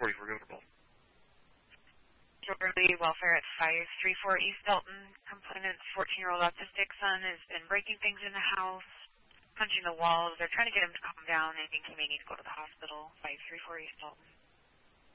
44 Riverboat. Shortly welfare at 534 East Dalton. Complainant's 14-year-old autistic son has been breaking things in the house, punching the walls. They're trying to get him to calm down. I think he may need to go to the hospital. 534 East Dalton.